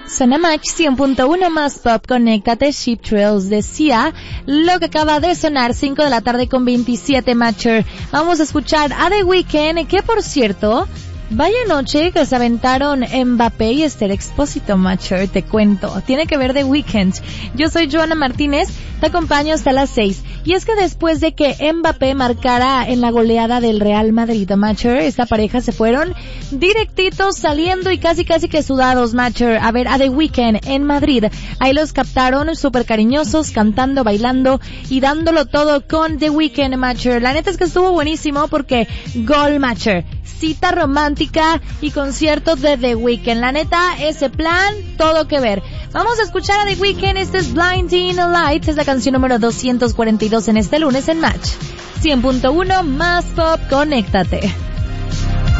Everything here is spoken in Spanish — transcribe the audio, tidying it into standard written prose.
Zona Match 100.1 más pop, conéctate, Sheep Trails decía lo que acaba de sonar, 5 de la tarde con 27 Matcher. Vamos a escuchar a The Weeknd, que por cierto, vaya noche que se aventaron Mbappé y Esther Expósito, Matcher, te cuento. Tiene que ver The Weeknd. Yo soy Joana Martínez, te acompaño hasta las 6. Y es que después de que Mbappé marcara en la goleada del Real Madrid, Matcher, esta pareja se fueron directitos saliendo y casi que sudados, Matcher, a ver a The Weeknd en Madrid. Ahí los captaron súper cariñosos, cantando, bailando y dándolo todo con The Weeknd, Matcher. La neta es que estuvo buenísimo porque gol, Matcher, cita romántica y concierto de The Weeknd. La neta, ese plan, todo que ver. Vamos a escuchar a The Weeknd, este es Blinding Lights, es la canción número 242 en este lunes en Match 100.1 más pop, conéctate.